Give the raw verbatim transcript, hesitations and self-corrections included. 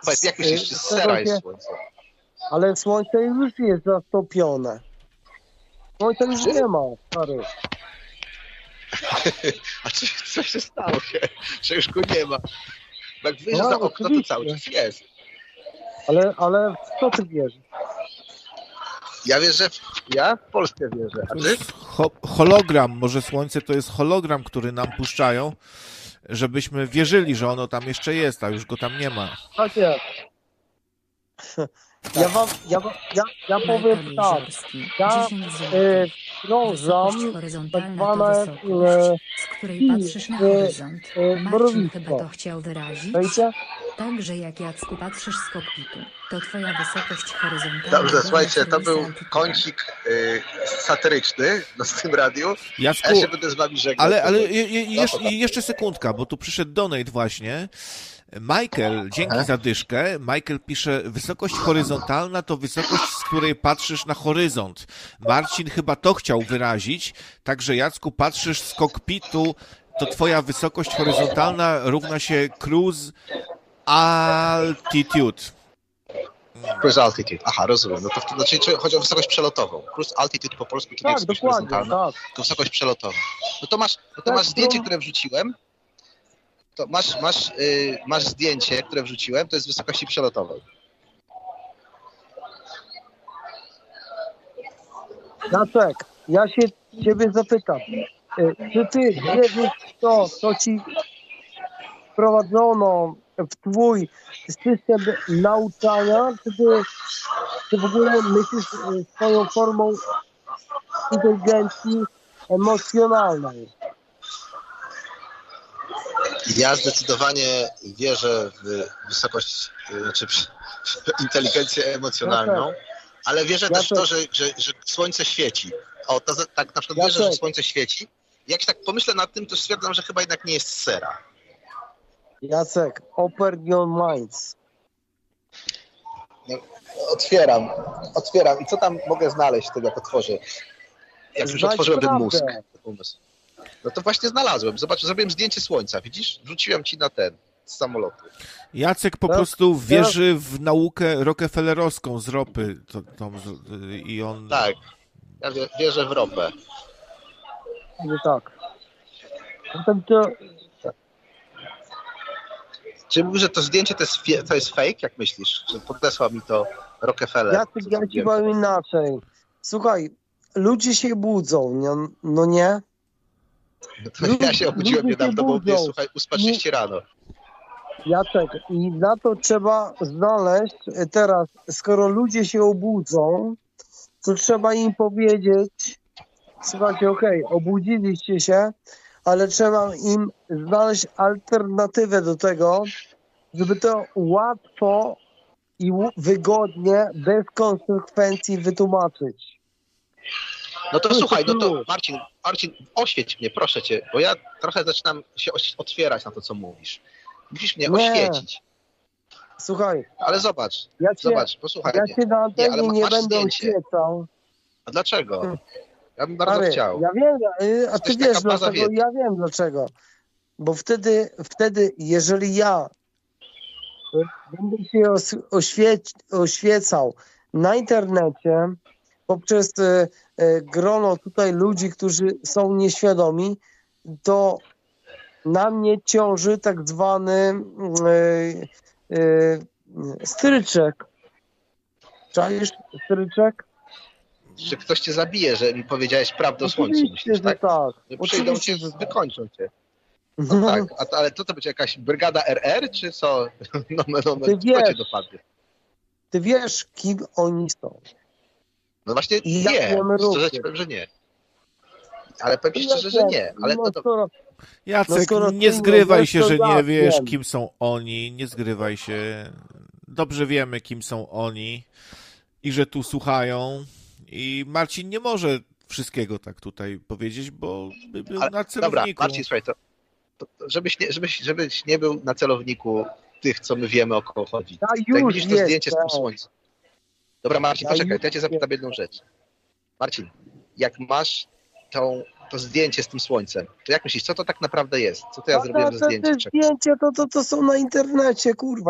Powiedz, jak myślisz, czy z z tego sera się, jest słońce? ale słońce już jest zastopione. Słońca już nie ma, stary. A czy co się stało się, że już go nie ma? Jak wyjdziesz No, za okno, to oczywiście. cały czas jest. Ale, ale w co ty wierzysz? Ja wierzę, w, ja w Polskę wierzę, a To ty? jest ho hologram, może słońce to jest hologram, który nam puszczają, żebyśmy wierzyli, że ono tam jeszcze jest, a już go tam nie ma. Tak jest. Ja wam, ja, wam- ja, ja powiem tak. Ja e, krążam tak zwane e, z której patrzysz na e, horyzont. e, Marcin mrowisko. chyba to chciał wyrazić. Wiecie? Tak, że jak Jacku patrzysz z kokpitu, to twoja wysokość horyzontalna... Dobrze, równa słuchajcie, to serwisu był altitude. kącik y, satyryczny no, z tym radiu. Jacku, Ja się będę z wami żegnał. ale, ale je, je, No, jeszcze, to tak. jeszcze sekundka, bo tu przyszedł donate właśnie. Michael, dzięki Aha. za dyszkę. Michael pisze, wysokość horyzontalna to wysokość, z której patrzysz na horyzont. Marcin chyba to chciał wyrazić, także Jacku, patrzysz z kokpitu, to twoja wysokość horyzontalna równa się cruise altitude. Cruise altitude. Aha, rozumiem. No to wtedy, znaczy, czy chodzi o wysokość przelotową. Cruise altitude po polsku, czyli Tak, wysokość dokładnie, horyzontalna, tak. to wysokość przelotową. No to masz, no to Tak, masz zdjęcie, to- które wrzuciłem. To masz, masz, y, masz zdjęcie, które wrzuciłem, to jest wysokości przelotowej. Jacek, ja się ciebie zapytam. e, Czy ty wierzysz w to, co ci wprowadzono w twój system nauczania? Czy ty, ty w ogóle myślisz e, swoją formą inteligencji emocjonalnej? Ja zdecydowanie wierzę w wysokość, y, znaczy w w inteligencję emocjonalną, ale wierzę Ja też w to, też. że, że, że słońce świeci. O, to, za- tak na przykład Ja wierzę, że też. słońce świeci. Jak się tak pomyślę nad tym, to stwierdzam, że chyba jednak nie jest z sera. Jacek, open your minds. No, otwieram, otwieram. I co tam mogę znaleźć wtedy, jak otworzę? Jak już Znajdź otworzyłem ten prawdę. mózg. Umysł. No to właśnie znalazłem. Zobacz, zrobiłem zdjęcie słońca, widzisz? Wrzuciłem ci na ten, z samolotu. Jacek po Teraz- prostu wierzy w naukę rockefellerowską z ropy. To, tą, z- I on... Tak, ja wie- wierzę w ropę. Nie tak. Potem to, Czy mówisz, że to zdjęcie to jest, fie- to jest fake, jak myślisz? Że podesłał mi to Rockefeller? Jacek, co ja ci zrobiłem? powiem inaczej. Słuchaj, ludzie się budzą, nie? No nie? No to ja się obudziłem ludzie się niedawno, bo mnie, budzą. słuchaj, ósma trzydzieści rano. Jacek, i na to trzeba znaleźć e, teraz, skoro ludzie się obudzą, to trzeba im powiedzieć, słuchajcie, okej, obudziliście się, ale trzeba im znaleźć alternatywę do tego, żeby to łatwo i ł- wygodnie, bez konsekwencji wytłumaczyć. No to Plus, słuchaj, no to plus. Marcin, Marcin, oświeć mnie, proszę cię, bo ja trochę zaczynam się oś- otwierać na to, co mówisz. Musisz mnie Nie. oświecić. Słuchaj, Ale zobacz, ja cię, zobacz, posłuchaj ja mnie. cię na Nie, ale antenie ma- nie masz będę zdjęcie. oświecał. A dlaczego? Ja bym bardzo Stary, chciał. ja wiem, y, a ty Jesteś taka wiesz baza dlaczego, wiedzy. ja wiem dlaczego. Bo wtedy, wtedy jeżeli ja y, będę się os, oświec, oświecał na internecie poprzez y, y, grono tutaj ludzi, którzy są nieświadomi, to na mnie ciąży tak zwany y, y, stryczek. Czaisz stryczek? Że ktoś cię zabije, że mi powiedziałeś prawdę o słońcu, Oczywiście, myślisz, że tak? tak. Że przyjdą Oczywiście, cię, że tak. wykończą cię. No tak, a to, ale to, to będzie jakaś brygada R R, czy co? No, no, no, no Ty kto cię wiesz. dopadnie? Ty wiesz, kim oni są. No właśnie I jak nie, mamy szczerze ruchy. ci powiem, że nie. Ale powiem ci Ja szczerze, że wiem, nie. Ale no to, to, skoro, Jacek, No skoro nie ty zgrywaj nie się, wiesz, że to nie ja wiesz, wiem. kim są oni. Nie zgrywaj się. Dobrze wiemy, kim są oni i że tu słuchają. I Marcin nie może wszystkiego tak tutaj powiedzieć, bo by był ale, na dobra, celowniku. Marcin, słuchaj, to, to, to żebyś, nie, żebyś, żebyś nie był na celowniku tych, co my wiemy, o kogo chodzi. Ja Tak już widzisz to zdjęcie z tym jestem. słońcem. Dobra, Marcin, Ja poczekaj, już to ja cię zapytam jedną rzecz. Marcin, jak masz tą, to zdjęcie z tym słońcem, to jak myślisz, co to tak naprawdę jest? Co to ja A zrobiłem te, ze te, te zdjęciem? zdjęcia to, to, to są na internecie, kurwa.